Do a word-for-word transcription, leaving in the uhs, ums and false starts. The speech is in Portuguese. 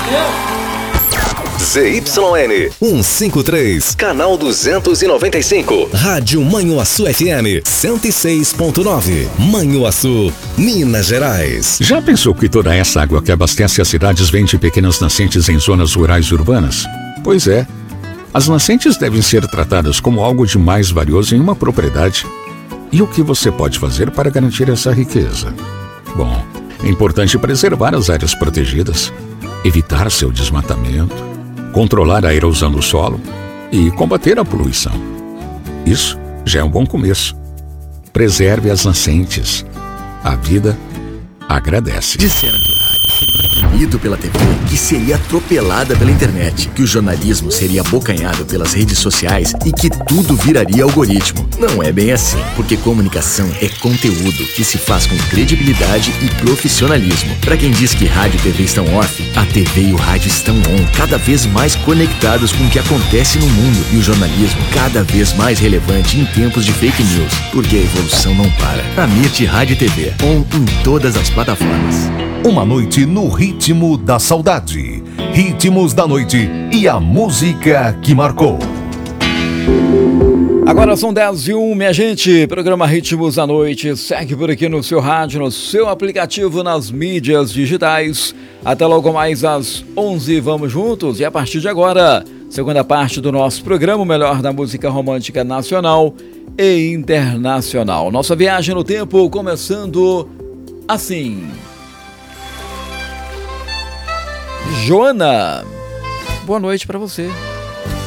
Z Y N cento e cinquenta e três, canal duzentos e noventa e cinco, Rádio Manhuaçu F M cento e seis ponto nove, Manhuaçu, Minas Gerais. Já pensou que toda essa água que abastece as cidades vem de pequenas nascentes em zonas rurais e urbanas? Pois é, as nascentes devem ser tratadas como algo de mais valioso em uma propriedade. E o que você pode fazer para garantir essa riqueza? Bom, é importante preservar as áreas protegidas, evitar seu desmatamento, controlar a erosão do solo e combater a poluição. Isso já é um bom começo. Preserve as nascentes. A vida agradece. Disseram que o rádio seria lido pela T V, que seria atropelada pela internet, que o jornalismo seria abocanhado pelas redes sociais e que tudo viraria algoritmo. Não é bem assim, porque comunicação é conteúdo que se faz com credibilidade e profissionalismo. Para quem diz que rádio e T V estão off, a T V e o rádio estão on, cada vez mais conectados com o que acontece no mundo, e o jornalismo cada vez mais relevante em tempos de fake news, porque a evolução não para. Amit Rádio e T V, on em todas as plataformas. Uma noite no ritmo da saudade. Ritmos da noite e a música que marcou. Agora são dez e um, minha gente. Programa Ritmos da Noite segue por aqui no seu rádio, no seu aplicativo, nas mídias digitais. Até logo mais às onze, vamos juntos. E a partir de agora, segunda parte do nosso programa, o melhor da música romântica nacional e internacional. Nossa viagem no tempo começando assim. Joana, boa noite pra você.